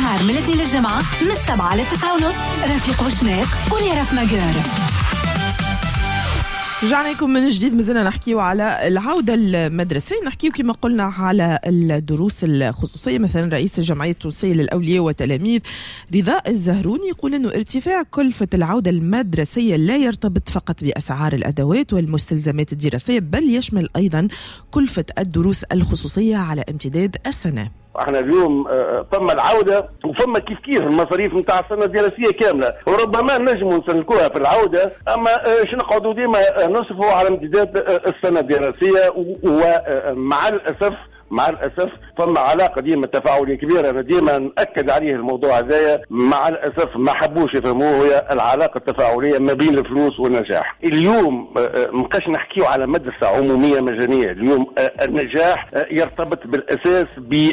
نهار من الاثنين للجمعة من 7 ل 9:30. رفيق وشناق وليرف مجار. رجعنا لكم من جديد. مازلنا نحكيو على العودة المدرسية، نحكيو كما قلنا على الدروس الخصوصية. مثلا رئيس الجمعية التونسية للأولياء والتلاميذ رضاء الزهروني يقول أنه ارتفاع كلفة العودة المدرسية لا يرتبط فقط بأسعار الأدوات والمستلزمات الدراسية، بل يشمل أيضا كلفة الدروس الخصوصية على امتداد السنة. احنا اليوم ثم العوده وثم كيف المصاريف نتاع السنه الدراسيه كامله، وربما نجموا نسلكوها في العوده، اما باش نقعدوا ديما نصرفوا على امتداد السنه الدراسيه. ومع الاسف ثم علاقه ديما تفاعليه كبيره، انا ديما ناكد عليه الموضوع هذايا. مع الاسف ما حبوش يفهموه، هي العلاقه التفاعليه ما بين الفلوس والنجاح. اليوم مابقاش نحكيو على مدرسه عموميه مجانيه، اليوم النجاح يرتبط بالاساس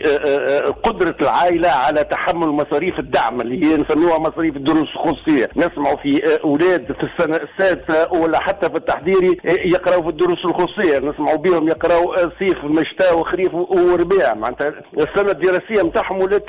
بقدره العائله على تحمل مصاريف الدعم اللي هي نسميوها مصاريف الدروس الخصوصيه. نسمعوا في اولاد في السنه السادسه ولا حتى في التحضيري يقراوا في الدروس الخصوصيه، نسمعوا بهم يقراوا صيف مشتاء وخريف وربيع. معناتها السنه الدراسيه نتاعهم ولات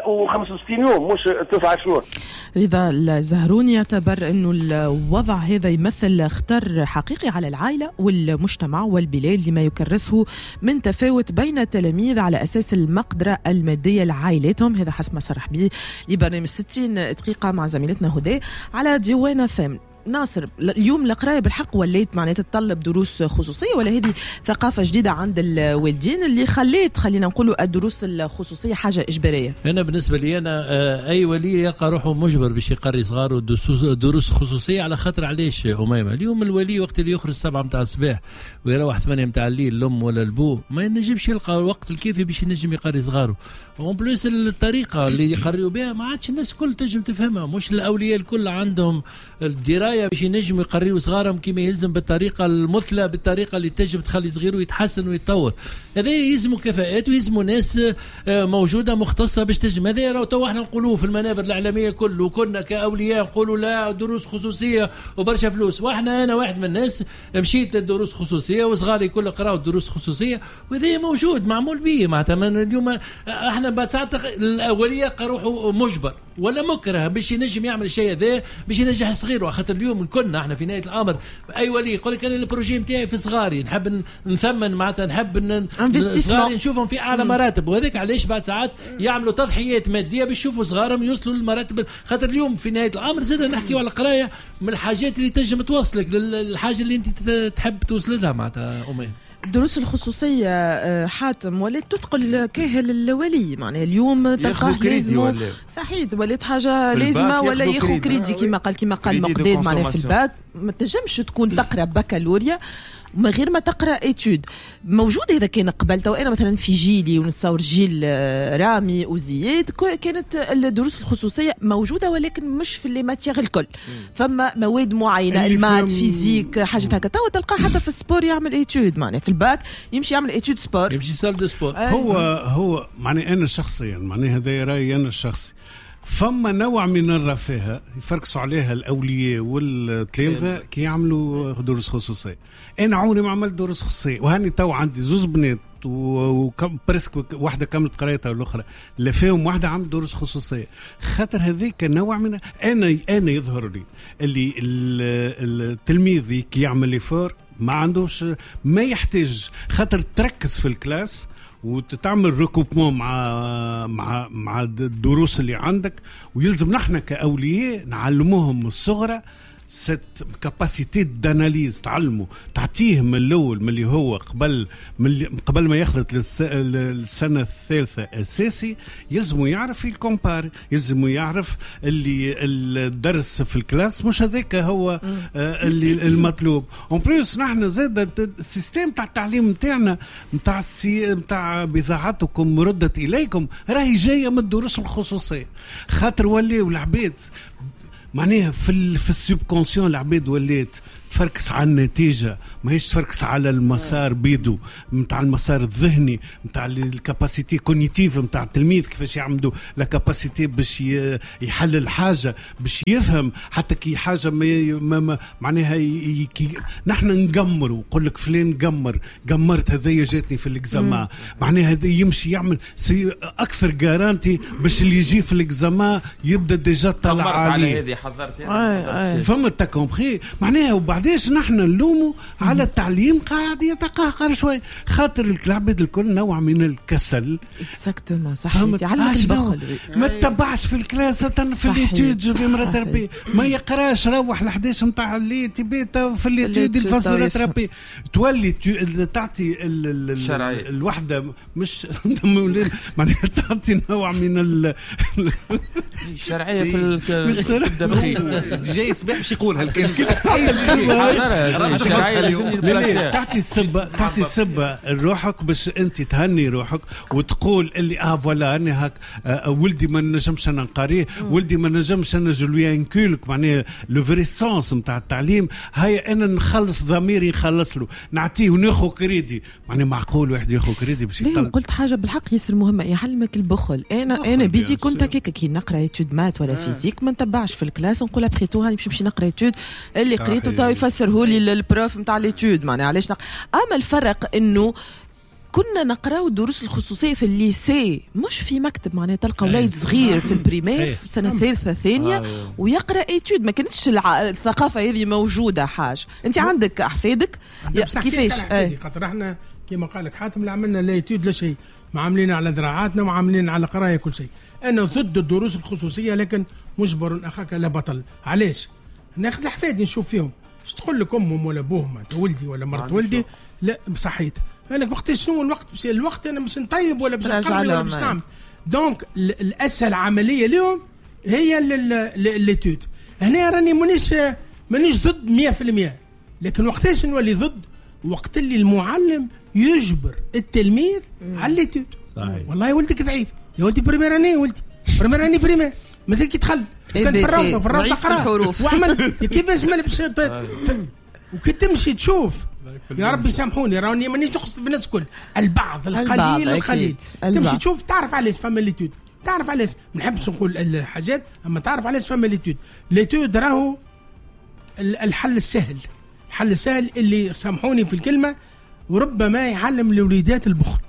365 يوم مش 9 شهور. رضا الزهروني يعتبر انه الوضع هذا يمثل خطر حقيقي على العائله والمجتمع والبلاد، لما يكرسه من تفاوت بين التلاميذ على اساس المقدره الماديه لعائلتهم. هذا حسب ما صرح به لبرنامج 60 دقيقه مع زميلتنا هدى على ديوانه فام. ناصر، اليوم القرايه بالحق وليت معناتها تطلب دروس خصوصيه، ولا هذه ثقافه جديده عند الوالدين اللي خلينا نقولوا الدروس الخصوصيه حاجه اجباريه؟ انا بالنسبه لي اي ولي يلقى روحه مجبر باش يقري صغاره دروس خصوصيه. على خاطر علاش اميمه؟ اليوم الولي وقت اللي يخرج 7 متاع الصباح ويروح 8 متاع الليل، الام ولا البو ما ينجمش يلقى الوقت الكافي باش ينجم يقري صغاره. ومن بلوس الطريقه اللي يقريوا بها ما عادش الناس الكل تنجم تفهمها، مش الاولياء الكل عندهم الدرايه باش ينجموا يقريوا صغارهم كما يلزم بالطريقه المثلى، بالطريقه اللي تنجم تخلي صغيره يتحسن ويتطور. هذا يلزموا كفاءات ويلزموا ناس موجوده مختصه باش تنجم. هذا راهو تو احنا نقولوه في المنابر الاعلاميه كله، وكنا كاولياء نقولوا لا دروس خصوصيه وبرشا فلوس. واحنا انا واحد من الناس مشيت للدروس خصوصيه وصغاري كل قراوا دروس خصوصيه، وهذا موجود معمول به. معناتها اليوم احنا بعد ساعات الاوليه قروحوا مجبر ولا مكره باش ينجم يعمل الشيء هذا باش ينجح صغيره. خاطر اليوم كنا احنا في نهايه الامر اي ولي يقول لك انا البروجي نتاعي في صغاري نحب نثمن، معناتها نحب صغاري نشوفهم في اعلى مراتب، وهذاك علاش بعد ساعات يعملوا تضحيات ماديه باش يشوفوا صغارهم يوصلوا للمراتب. خاطر اليوم في نهايه الامر زاد نحكيوا على القرايه من الحاجات اللي تنجم توصلك للحاجه اللي انت تحب توصل لها. معناتها امي الدروس الخصوصية حاتم ولات تثقل كاهل الولي، معناها اليوم تلقاه لازم صحيح ولات حاجة لازمة، ولا ياخذ كريدي كما قال مقداد. معناها في الباك ما تنجمش تكون تقرا بكالوريا من غير ما تقرا اتيود. موجود هذا كان قبل. تو انا مثلا في جيلي ونتصور جيل رامي وزياد كانت الدروس الخصوصيه موجوده، ولكن مش في لي ماتيغ الكل. فما مواد معينه المات فيزيك حاجات هكا. تو تلقاه حتى في السبور يعمل اتيود، معناها في الباك يمشي يعمل اتيود سبور، يمشي سال دو سبور. هو معناها انا شخصيا معناها هذا رايي انا الشخصي. فما نوع من الرفاهة يفركسوا عليها الأولياء والتلامذة كي يعملوا دروس خصوصية. أنا عمري ما عملت دروس خصوصية، وهاني تو عندي زوز بنات وبرسك واحدة كملت قرايتها والأخرى لا فيهم واحدة عملت دروس خصوصية. خاطر هذيك نوع من أنا يظهر لي اللي التلميذ كي يعمل إفور ما عندوش ما يحتاج، خاطر تركز في الكلاس وتتعمل ريكوبمون مع الدروس اللي عندك. ويلزم نحن كأولياء نعلموهم من الصغرى ست كاباسيتي داناليز، تعلموا تعطيه من الاول من اللي هو قبل ما يخلط للسنه الثالثه اساسي. يلزموا يعرف الكومبار، يلزموا يعرف اللي الدرس في الكلاس مش هذاك هو اللي المطلوب. اون بليس نحن زاد السيستم تاع التعليم نتاعنا نتاع بضاعتكم ردت اليكم راهي جايه من الدروس الخصوصيه. خاطر ولاو العباد معناها في السوبكونسيون العباد ولات تفركس على النتيجة، ما هيش تفركس على المسار بيدو متاع المسار الذهني متاع الكاباسيتي كونيتيف متاع التلميذ، كيفاش يعملوا لا كاباسيتي باش يحلل حاجة، باش يفهم حتى كي حاجة معناها نحن نقمر وقول لك فلان قمرت هذيا جاتني في الاكزامان، معناها هذا يمشي يعمل أكثر جارانتي باش اللي يجي في الاكزامان يبدأ ديجا طلع عليه. هذه حضرت فهمت كومبري معناها. وبعديش نحن نلوموا على التعليم قاعد يتقهقر شوي خاطر العباد الكل نوع من الكسل. اكزاكتومون صحيح. يعلمك البخل، ما تتبعش في الكلاس في الليتيود في مرة تربية، ما يقراش روح ل11 نتاع اللي تبيتا في الليتيود الفصل تربية، تولي تعطي الوحدة مش معناها تعطي نوع من الشرعية في الدبخين جاي صباح باش يقول هالكلمة تعطي السبة روحك باش انت تهني روحك وتقول اللي فوالا اني هاك ولدي ما نجمش انا نقاريه، ولدي ما نجمش انا جولوي انكولك معناها لو فري سونس نتاع التعليم. هاي انا نخلص ضميري نخلص له نعطيه وناخذ كريدي، معناها معقول واحد ياخذ كريدي باش يطلع. قلت حاجه بالحق ياسر مهمه، يعلمك البخل. انا بيدي كنت هكاك كي نقرا ايتود مات ولا فيزيك ما نتبعش في الكلاس، نقول ابخيتو هاني باش نمشي نقرا ايتود اللي قريته تو يفسره لي البروف نتاع ليتود، معناها علاش اما الفرق انه كنا نقراو الدروس الخصوصيه في الليسي مش في مكتب، معناها تلقى وليد صغير في البريمير في سنه ثالثه ثانيه ويقرا ايتود. ما كانتش الثقافه هذه موجوده. حاجه انت عندك احفادك كيفاش خاطر احنا كما قال لك حاتم اللي عملنا لايتود لا شيء، ما عاملين على ذراعاتنا وما عاملين على قرايه كل شيء. انا ضد الدروس الخصوصيه لكن مجبر اخاك لا بطل. علاش ناخذ احفادي نشوف فيهم ايش تقول لك امهم ولا ابوهم، انت ولدي ولا مرت ولدي لا صحيت انا وقت شنو الوقت انا مش نطيب ولا باش نقرا ولا باش نعمل. دونك الاسهل عمليه اليوم هي الليتود. هنا راني مانيش ضد 100%، لكن وقتاش نولي ضد؟ وقت اللي المعلم يجبر التلميذ على الليتود. والله ولدك ضعيف يا ولدي بريميراني، ولدي بريميراني بريمير مازال كيدخل كان في الروضه قرا واعمل كيفاش ما لبس وكي تمشي تشوف يا ربي سامحوني راني مانيش نقصد في الناس الكل، البعض القليل تمشي تشوف تعرف علاش فما ليتود، تعرف علاش ما نحبش نقول الحاجات اما تعرف علاش فما ليتود راهو الحل السهل اللي سامحوني في الكلمه، وربما يعلم الوليدات البخل.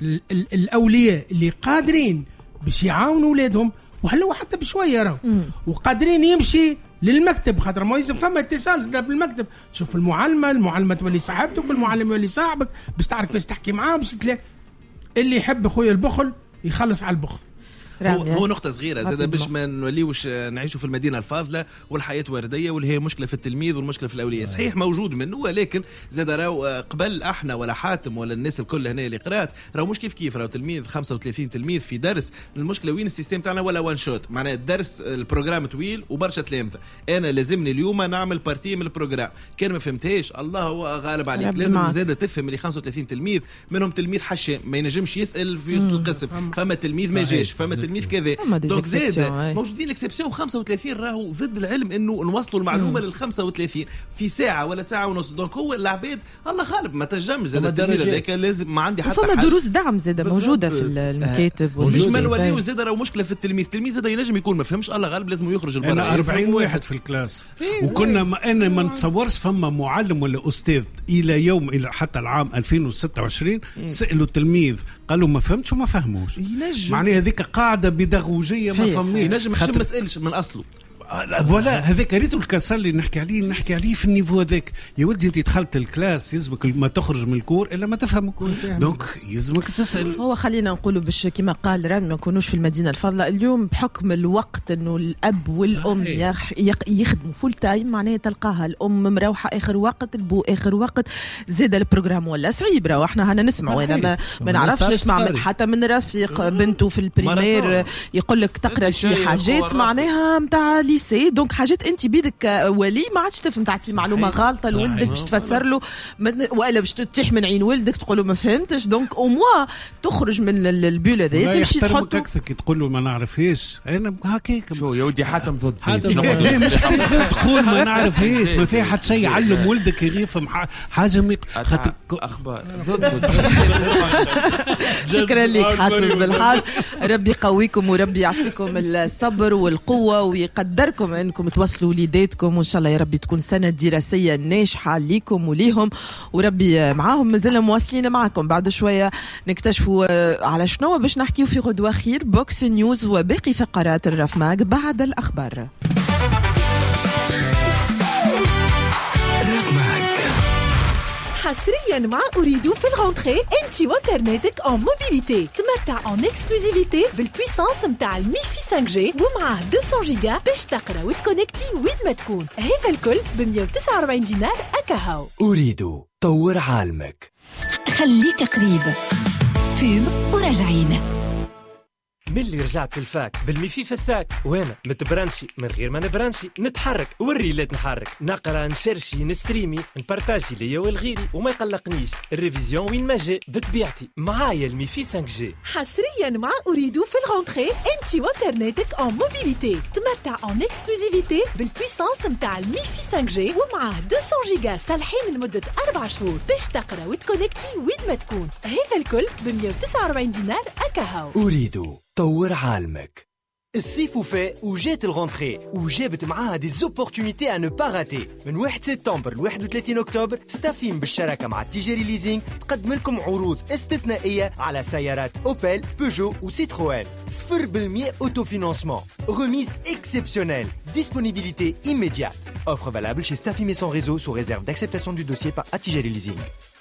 الاولياء اللي قادرين باش يعاونوا اولادهم وهلو حتى بشويه راهو وقادرين يمشي للمكتب، خاطر ما يلزم فما اتصال بالمكتب، تشوف المعلمه تولي صاحبتك والمعلم يولي صاحبك باش تعرف كيفاش تحكي معاه باش اللي يحب خويا البخل يخلص على البخل. هو نقطة صغيرة زاد باش ما نوليوش نعيشوا في المدينة الفاضلة والحياة وردية واللي هي مشكلة في التلميذ والمشكلة في الأولياء. صحيح موجود منه، ولكن زاد راو قبل احنا ولا حاتم ولا الناس الكل هنا اللي قرات راو مش كيف راو تلميذ 35 تلميذ في درس. المشكلة وين السيستم تاعنا ولا وان شوت، معناه الدرس البروجرام طويل وبرشا تلامذة، أنا لازمني اليوم نعمل بارتي من البروجرام، كان ما فهمتهاش الله هو غالب عليك. لازم زاد تفهم اللي 35 تلميذ منهم تلميذ حشام ما ينجمش يسأل في وسط القسم، فما تلميذ ما جاش، فما تلميذ كذا. دونك زاد موجودين الاكسبسيون 35 راهو ضد العلم انه نوصلوا المعلومه لل 35 في ساعه ولا ساعه ونص. دونك هو العباد الله غالب ما تنجمش زاد التلميذ هذاك لازم ما عندي حتى فما دروس دعم زاد موجوده في المكاتب مش ما نوليو زاد راهو مشكله في التلميذ زاد ينجم يكون ما فهمش الله غالب لازم يخرج البرا. انا 40 واحد في الكلاس وكنا انا ما نتصورش فما معلم ولا استاذ الى يوم الى حتى العام 2026 سالوا التلميذ قالوا ما فهمتش وما فهموش، معناها هذيك قاعده بيداغوجيه ما فهمنيش، ينجم ما يسالش من اصله. فوالا هذاك ريتو الكسل اللي نحكي عليه في النيفو هذاك. يا ودي انت دخلت الكلاس يلزمك ما تخرج من الكور الا ما تفهم، دونك يلزمك تسال. هو خلينا نقولوا باش كما قال ران ما نكونوش في المدينه الفاضله اليوم بحكم الوقت انه الاب والام يخدموا فول تايم، معناها تلقاها الام مروحه اخر وقت، البو اخر وقت، زاد البروجرام ولا صعيب. راهو احنا هنا نسمع وانا ما نعرفش نسمع حتى من رفيق بنته في البريمير يقول لك تقرا في حاجات معناها نتاع ليسي دونك حاجات انت بيدك ولي ما عادش تفهم تعطي معلومه غلطه لولدك باش تفسر له ولا باش تتيح من عين ولدك تقول له ما فهمتش دونك او موا تخرج من البول هذا تمشي تحط اكثر كي تقول له ما نعرفهاش انا هكاك شو يا ودي حاتم ضد مش تقول ما نعرفهاش ما فيها حتى شيء علم ولدك يفهم حاجه اخبار شكرا لك حاتم بالحاج ربي يقويكم وربي يعطيكم الصبر والقوه ويقدركم انكم توصلوا وليداتكم وان شاء الله يا ربي تكون سنه دراسيه ناجحه ليكم وليهم وربي معاهم. مازلنا مواصلين معكم بعد شويه نكتشفوا على شنو باش نحكيو في غدوه خير بوكس نيوز وباقي فقرات الرفماك بعد الاخبار. حصريا مع أريدو في الغونتري انت وانترنتك en موبيليتي تمتع en اكسكلوزيفيتي بالبويسانس متاع الميفي 5G ومعاه 200 جيجا باش تقرا وتكونكتي وين ما تكون. هذا الكل ب 149 دينار أكاهو. أريدو طور عالمك. خليك قريب فيب وراجعين. من اللي رجعت للفاك بالميفي في الساك وانا متبرنشي من غير ما نبرنشي نتحرك والريلات نحرك نقرا نشرشي نستريمي نبارتاجي ليا والغيري وما يقلقنيش الريفيزيون وين ما جاء بطبيعتي معايا الميفي 5G. حصريا مع أريدو في الغونتري انت وانترنتك en موبيليتي تمتع en اكسكلوزيفيتي بالبويسانس متاع الميفي 5G ومعاه 200 جيجا صالحين لمدة 4 شهور باش تقرا وتكونكتي وين ما تكون. هذا الكل ب 149 دينار أكاهو. أريدو طور عالمك. الصيف وفاء وجات الغونتري وجابت معاها دي زوبورتونيتي à ne pas rater. من 1 سبتمبر ل 31 أكتوبر ستافيم بالشراكة مع تيجيري ليزينغ تقدم لكم عروض استثنائية على سيارات أوبل بيجو وسيتروين 0% autofinancement remise exceptionnelle disponibilité immédiate. Offre valable chez Staffim et son réseau sous réserve d'acceptation du dossier par Tijeri Leasing.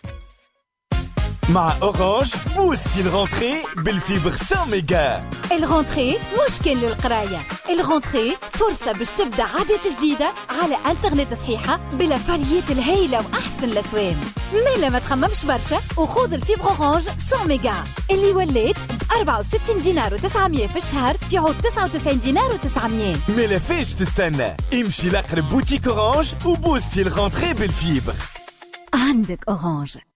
مع أورانج بوستي الغونتري بالفيبر 100 ميجا. الغونتري مش كل للقراية، الغونتري فرصة باش تبدأ عادات جديدة على انترنت صحيحة بلا فاليات الهايلة وأحسن الأسوام. ميلا ما تخممش برشا وخوض الفيبر أورانج 100 ميجا اللي ولات 64 دينار و900 في الشهر في عود 99 دينار و900. ميلا فيش تستنى امشي لأقرب بوتيك أورانج وبوستي الغونتري بالفيبر. عندك أورانج.